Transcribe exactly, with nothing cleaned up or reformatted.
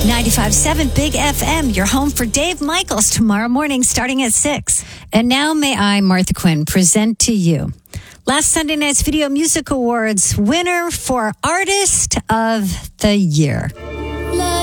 ninety-five point seven Big F M, your home for Dave Michaels tomorrow morning starting at six. And now may I, Martha Quinn, present to you last Sunday night's Video Music Awards winner for Artist of the Year.